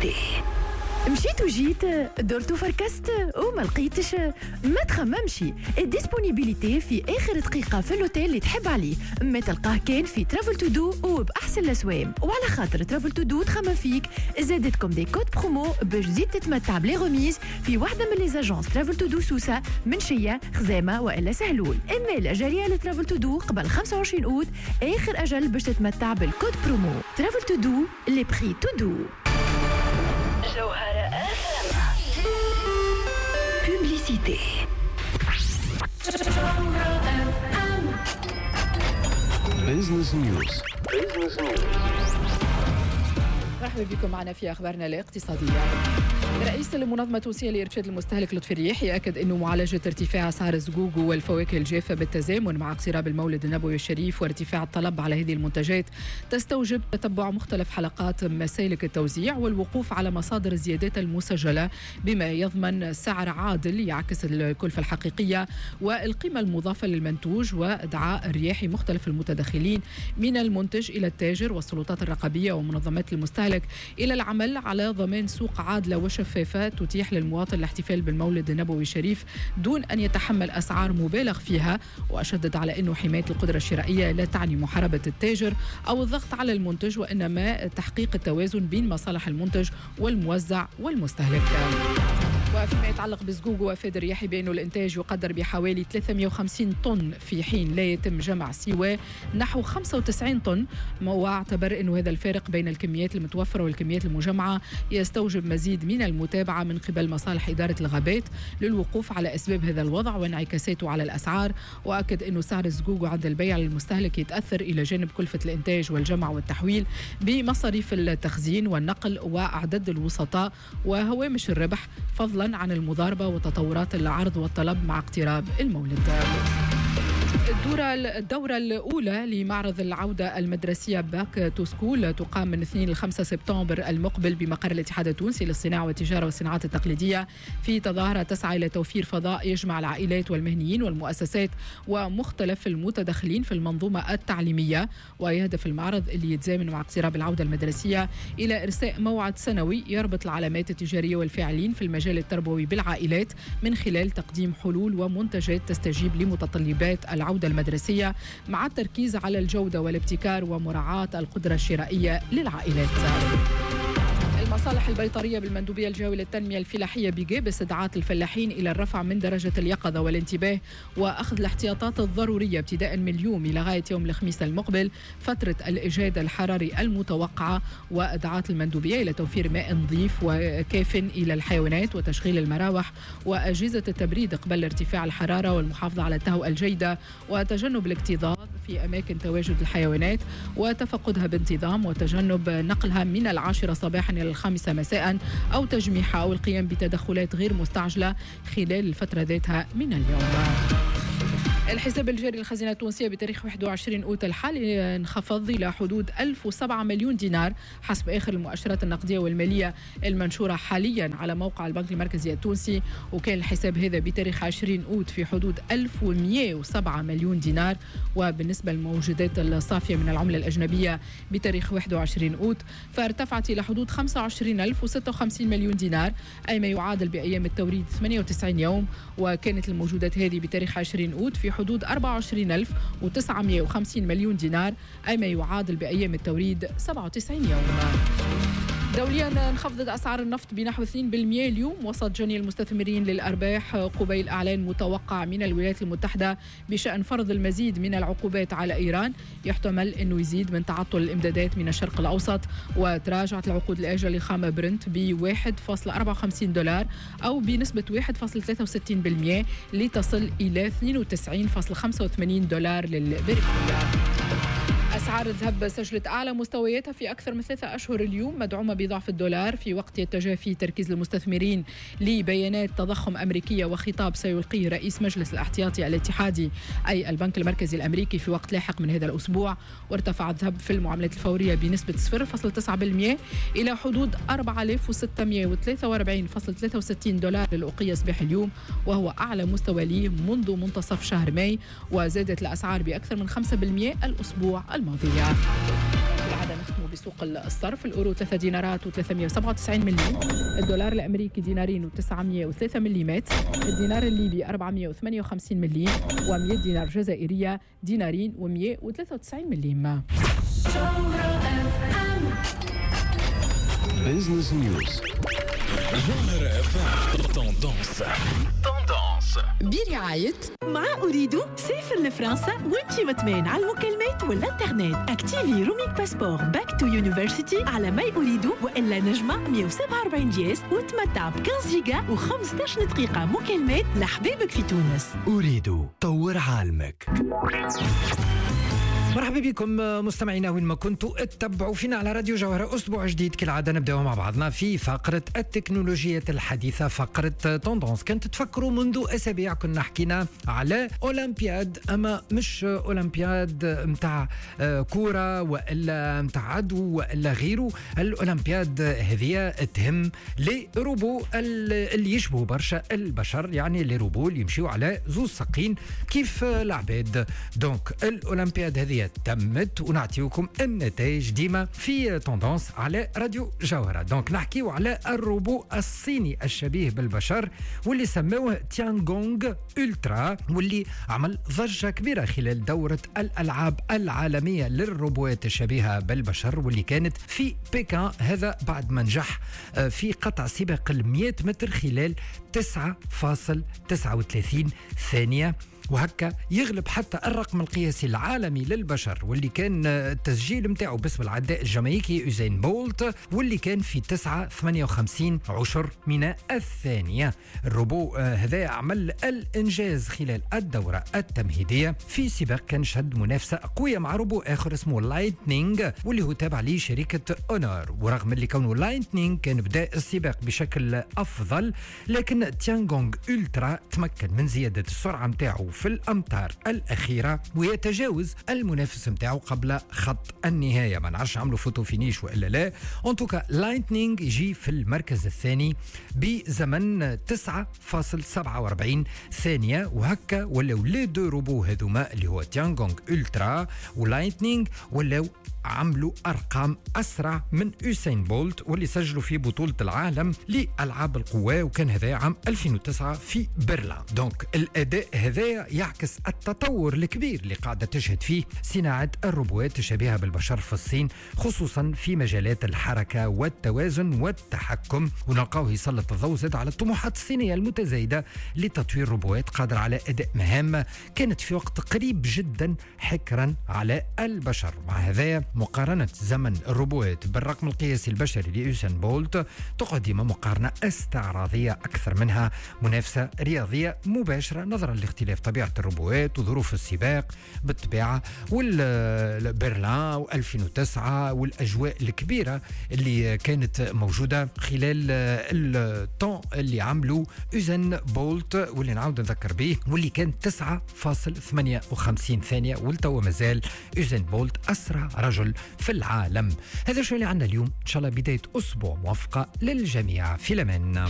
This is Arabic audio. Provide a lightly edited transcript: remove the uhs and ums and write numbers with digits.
Publicité. مشيت وجيت درت وفركست وما لقيتش ما تخممشي. الديسبونيبيليتي في اخر دقيقه في الاوتيل اللي تحب عليه ما تلقاه كان في ترافل تو دو وباحسن الاسوام. وعلى خاطر ترافل تو دو تخمم فيك زادتكم دي كود برومو باش تزيد تتمتع بلي غوميز في واحده من لي زاجونس ترافل تو دو سوسه منشيه خزامه والا سهلول. اما جاريه لترافل تو دو قبل 25 اوت اخر اجل باش تتمتع بالكود برومو ترافل تو دو لي بري تو دو. جوهرة Publicité. Business News. مرحبا بكم معنا في أخبارنا الاقتصادية. رئيس المنظمة التونسية لإرشاد المستهلك لطفي الريح يأكد أن معالجة ارتفاع أسعار الزقوق والفواكه الجافة بالتزامن مع اقتراب المولد النبوي الشريف وارتفاع الطلب على هذه المنتجات تستوجب تتبع مختلف حلقات مسالك التوزيع والوقوف على مصادر الزيادات المسجلة بما يضمن سعر عادل يعكس الكلفة الحقيقية والقيمة المضافة للمنتوج، وإدعاء الرياح مختلف المتدخلين من المنتج إلى التاجر والسلطات الرقابية ومنظمات المستهلك إلى العمل على ضمان سوق عادلة وشفافة تتيح للمواطن الاحتفال بالمولد النبوي الشريف دون أن يتحمل أسعار مبالغ فيها. وأشدد على أنه حماية القدرة الشرائية لا تعني محاربة التاجر أو الضغط على المنتج، وإنما تحقيق التوازن بين مصالح المنتج والموزع والمستهلك. وفيما يتعلق بالزقوق وافاد الرياح بأن الإنتاج يقدر بحوالي 350 طن في حين لا يتم جمع سوى نحو 95 طن، واعتبر أن هذا الفارق بين الكميات المتوفرة والكميات المجمعة يستوجب مزيد من المتابعة من قبل مصالح إدارة الغابات للوقوف على أسباب هذا الوضع وانعكاساته على الأسعار. وأكد أن سعر الزقوق عند البيع للمستهلك يتأثر إلى جانب كلفة الإنتاج والجمع والتحويل بمصاريف التخزين والنقل وأعداد الوسطاء وهوامش الربح، فضلا عن المضاربة وتطورات العرض والطلب مع اقتراب المولد. الدورة الأولى لمعرض العودة المدرسية باك تو سكول تقام من 2 ل 5 سبتمبر المقبل بمقر الاتحاد التونسي للصناعة والتجارة والصناعات التقليدية في تظاهرة تسعى إلى توفير فضاء يجمع العائلات والمهنيين والمؤسسات ومختلف المتدخلين في المنظومة التعليمية. ويهدف المعرض اللي يتزامن مع اقتراب العودة المدرسية إلى إرساء موعد سنوي يربط العلامات التجارية والفاعلين في المجال التربوي بالعائلات من خلال تقديم حلول ومنتجات تستجيب لمتطلبات العودة المدرسية مع التركيز على الجودة والابتكار ومراعاة القدرة الشرائية للعائلات. المصالح البيطرية بالمندوبية الجوية للتنمية الفلاحية بجيب استدعاءات الفلاحين إلى الرفع من درجة اليقظة والانتباه وأخذ الاحتياطات الضرورية ابتداء من اليوم لغاية يوم الخميس المقبل فترة الإجهاد الحراري المتوقعة. وأدعت المندوبية إلى توفير ماء نظيف وكاف إلى الحيوانات وتشغيل المراوح وأجهزة التبريد قبل ارتفاع الحرارة والمحافظة على التهوئة الجيدة وتجنب الاكتظاظ في أماكن تواجد الحيوانات وتفقدها بانتظام وتجنب نقلها من 10 صباحا إلى 5 مساء أو تجميعها أو القيام بتدخلات غير مستعجلة خلال الفترة ذاتها من اليوم. الحساب الجاري للخزينة التونسية بتاريخ 21 أوت الحالي انخفض إلى حدود 1007 مليون دينار حسب آخر المؤشرات النقدية والمالية المنشورة حاليا على موقع البنك المركزي التونسي. وكان الحساب هذا بتاريخ 20 أوت في حدود 1107 مليون دينار. وبالنسبة للموجودات الصافية من العملة الأجنبية بتاريخ 21 أوت فارتفعت إلى حدود 25056 مليون دينار أي ما يعادل بأيام التوريد 98 يوم. وكانت الموجودات هذه بتاريخ 20 أوت في حدود 24950 مليون دينار أي ما يعادل بأيام التوريد 97 يوم. دوليا انخفضت أسعار النفط بنحو 2% اليوم وسط جني المستثمرين للأرباح قبيل إعلان متوقع من الولايات المتحدة بشأن فرض المزيد من العقوبات على إيران يحتمل أنه يزيد من تعطل الإمدادات من الشرق الأوسط. وتراجعت العقود الآجلة لخام برنت ب $1.54 أو بنسبة 1.63% لتصل إلى $92.85 للبرميل. أسعار الذهب سجلت أعلى مستوياتها في أكثر من 3 أشهر اليوم مدعومة بضعف الدولار في وقت يتجه فيه تركيز المستثمرين لبيانات تضخم أمريكية وخطاب سيلقيه رئيس مجلس الاحتياطي الاتحادي أي البنك المركزي الأمريكي في وقت لاحق من هذا الأسبوع. وارتفع الذهب في المعاملات الفورية بنسبة 0.9% إلى حدود $4643.63 للأوقية صباح اليوم وهو أعلى مستوى ليه منذ منتصف شهر ماي. وزادت الأسعار بأكثر من 5% الأسبوع الماضي. كالعادة نختم بسوق الصرف. الأورو 3 دينارات و397 مليم، الدولار الأمريكي دينارين و903 مليمات، الدينار الليبي 458 مليم، و100 دينار جزائرية دينارين و193 مليم. Business News. جوهرة تندونس برعاية مع أريد سافر لفرنسا وانتي مطمئن على المكالمات والإنترنت. اكتيفي رومينج باسبور باك تو يونيفرسيتي على ماي أريد وإلا نجمة 147 جيس وتمتع ب 15 جيجا و15 دقيقة مكالمات لحبابك في تونس. أريد طور عالمك. مرحبا بكم مستمعينا وين ما كنتوا تتبعوا فينا على راديو جوهرة. أسبوع جديد كالعادة نبدأ مع بعضنا في فقرة التكنولوجيا الحديثة، فقرة تندونس. كنت تفكروا منذ أسابيع كنا حكينا على أولمبياد، أما مش أولمبياد متاع كورة وإلا متاع عدو وإلا غيره. الأولمبياد هذه تهم لي روبو اللي يشبهوا برشا البشر، يعني لي روبو اللي يمشيوا على زوز ساقين كيف العباد. دونك الأولمبياد هذه تمت ونعطيكم النتائج ديما في تندونس على راديو جوهرة. دونك نحكيو على الروبو الصيني الشبيه بالبشر واللي سموه تيانغونغ ألترا، واللي عمل ضجة كبيرة خلال دورة الألعاب العالمية للروبوات الشبيهة بالبشر واللي كانت في بكين. هذا بعد ما نجح في قطع سباق 100 متر خلال 9.39 ثانية، وهكا يغلب حتى الرقم القياسي العالمي للبشر واللي كان التسجيل متاعه باسم العداء الجامايكي يوزين بولت واللي كان في 9.58 عشر من الثانية. الروبو هذا عمل الإنجاز خلال الدورة التمهيدية في سباق كان شهد منافسة قوية مع روبو آخر اسمه لايتنينج واللي هو تابع ليه شركة أونر. ورغم اللي كونه لايتنينج كان بدأ السباق بشكل أفضل، لكن تيانغونغ ألترا تمكن من زيادة السرعة متاعه في الأمتار الأخيرة ويتجاوز المنافس متاعه قبل خط النهاية. ما نعرفش عملوا فوتو فينيش وإلا لا. أنتوكا لايتنينج يجي في المركز الثاني بزمن 9.47 ثانية، وهكا ولاو لي دو روبو هذوما اللي هو تيانغونغ ألترا ولايتنينج ولاو عملوا أرقام أسرع من يوسين بولت واللي سجلوا في بطولة العالم لألعاب القوى، وكان هذا عام 2009 في برلين. دونك الأداء هذا يعكس التطور الكبير اللي قاعدة تشهد فيه صناعة الروبوات الشبيهة بالبشر في الصين، خصوصا في مجالات الحركة والتوازن والتحكم. ونلقاوه يسلط الضوء زاد على الطموحات الصينية المتزايدة لتطوير روبوات قادرة على أداء مهام كانت في وقت قريب جدا حكرا على البشر. مع هذا مقارنة زمن الروبوات بالرقم القياسي البشري ليوسين بولت تقعد ديما مقارنة استعراضية أكثر منها منافسة رياضية مباشرة، نظرا لاختلاف طبيعة الروبوات وظروف السباق بالطبيعة والبرلين و2009 والأجواء الكبيرة اللي كانت موجودة خلال الطون اللي عملوا يوسين بولت واللي نعود نذكر به واللي كان 9.58 ثانية، والتو مازال يوسين بولت أسرع رجل في العالم. هذا شو اللي عنا اليوم. إن شاء الله بداية أسبوع موفقة للجميع. في الأمان.